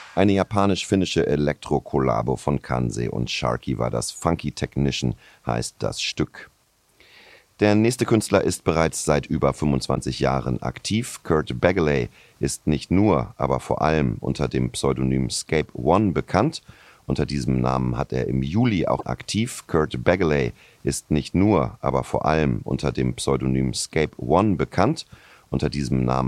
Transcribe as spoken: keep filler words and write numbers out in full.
Eine japanisch-finnische Elektro-Kollabo von Kansé und Sharkey war das. Funky Technician heißt das Stück. Der nächste Künstler ist bereits seit über fünfundzwanzig Jahren aktiv. Kurt Begley ist nicht nur, aber vor allem unter dem Pseudonym Scape One bekannt. Unter diesem Namen hat er im Juli auch aktiv. Kurt Begley ist nicht nur, aber vor allem unter dem Pseudonym Scape One bekannt. Unter diesem Namen